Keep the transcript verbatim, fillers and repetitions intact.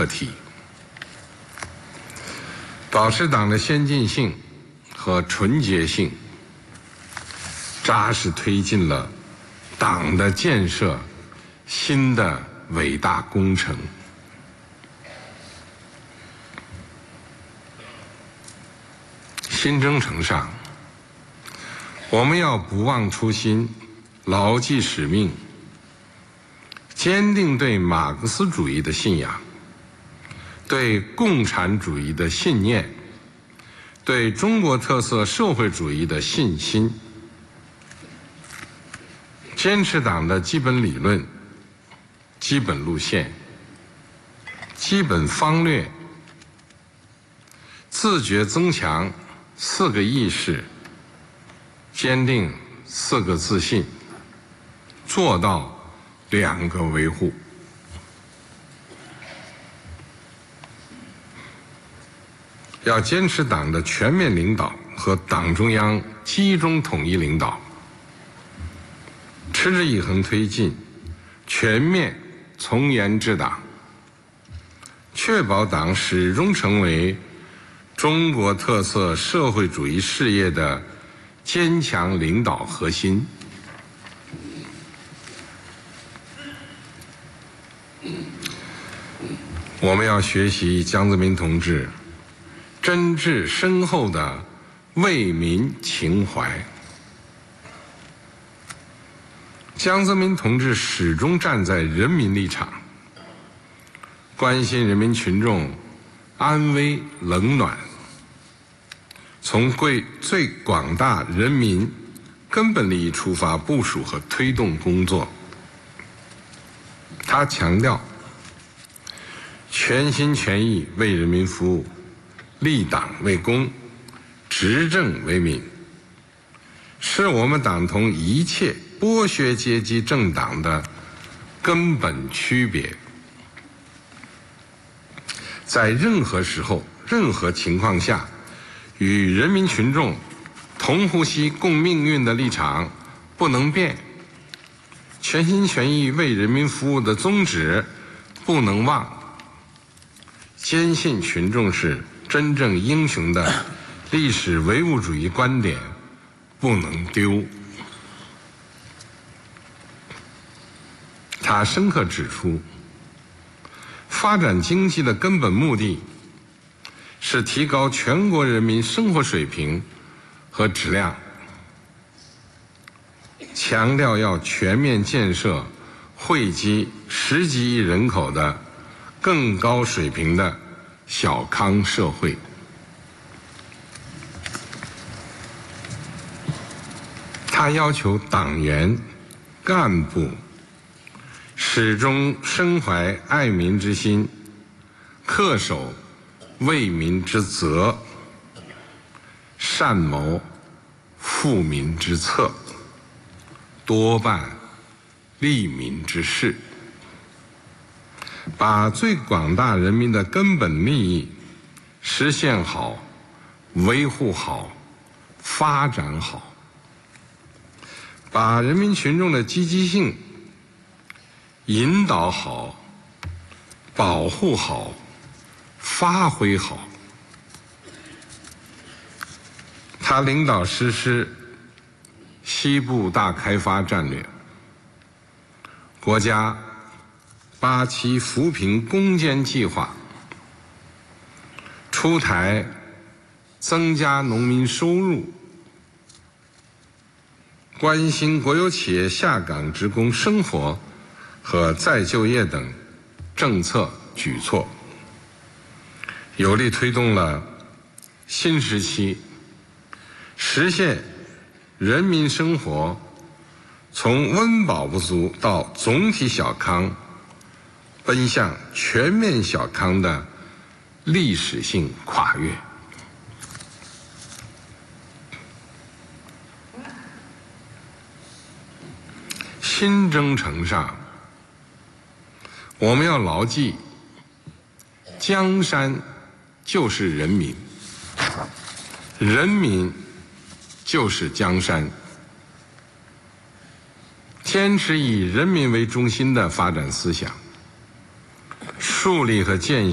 课题，保持党的先进性和纯洁性，扎实推进了党的建设新的伟大工程。新征程上，我们要不忘初心，牢记使命，坚定对马克思主义的信仰，对共产主义的信念，对中国特色社会主义的信心，坚持党的基本理论、基本路线、基本方略，自觉增强四个意识，坚定四个自信，做到两个维护。要坚持党的全面领导和党中央集中统一领导，持之以恒推进全面从严治党，确保党始终成为中国特色社会主义事业的坚强领导核心。我们要学习江泽民同志真挚深厚的为民情怀。江泽民同志始终站在人民立场，关心人民群众安危冷暖，从最广大人民根本利益出发部署和推动工作。他强调全心全意为人民服务，立党为公，执政为民，是我们党同一切剥削阶级政党的根本区别。在任何时候、任何情况下，与人民群众同呼吸共命运的立场不能变，全心全意为人民服务的宗旨不能忘，坚信群众是真正英雄的历史唯物主义观点不能丢。他深刻指出，发展经济的根本目的是提高全国人民生活水平和质量，强调要全面建设惠及十几亿人口的更高水平的小康社会。他要求党员干部始终身怀爱民之心，恪守为民之责，善谋富民之策，多办利民之事，把最广大人民的根本利益实现好、维护好、发展好，把人民群众的积极性引导好、保护好、发挥好。他领导实施西部大开发战略，国家八期扶贫攻坚计划，出台增加农民收入、关心国有企业下岗职工生活和再就业等政策举措，有力推动了新时期实现人民生活从温饱不足到总体小康，奔向全面小康的历史性跨越。新征程上，我们要牢记，江山就是人民，人民就是江山。坚持以人民为中心的发展思想，树立和践